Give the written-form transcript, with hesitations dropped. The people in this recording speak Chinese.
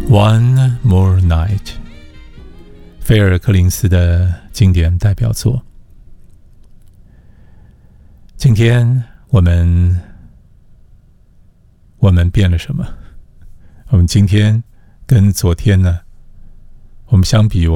One More Night， 菲尔柯林斯的经典代表作。今天我们变了什么？我们今天跟昨天呢？我们相比，